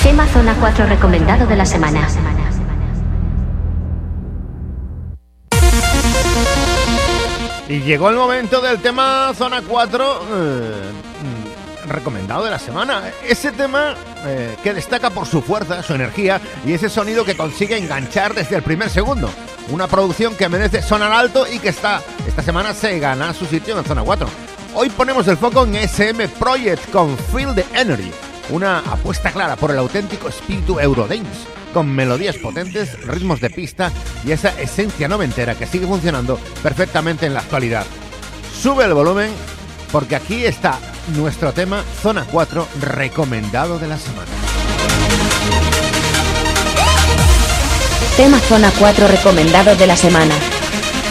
Tema Zona 4 recomendado de la semana. Y llegó el momento del tema Zona 4 recomendado de la semana. Ese tema que destaca por su fuerza, su energía y ese sonido que consigue enganchar desde el primer segundo. Una producción que merece sonar alto y que esta semana se gana su sitio en Zona 4. Hoy ponemos el foco en SM Project con Feel the Energy, una apuesta clara por el auténtico espíritu Eurodance, con melodías potentes, ritmos de pista y esa esencia noventera que sigue funcionando perfectamente en la actualidad. Sube el volumen porque aquí está nuestro tema Zona 4 recomendado de la semana. Tema Zona 4 recomendado de la semana.